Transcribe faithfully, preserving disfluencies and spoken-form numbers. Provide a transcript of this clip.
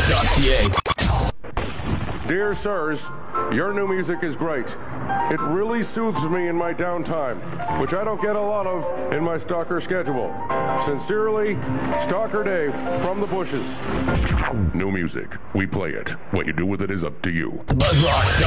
dot c a. Dear sirs, your new music is great. It really soothes me in my downtime, which I don't get a lot of in my stalker schedule. Sincerely, Stalker Dave from the bushes. New music. We play it. What you do with it is up to you. Buzzrock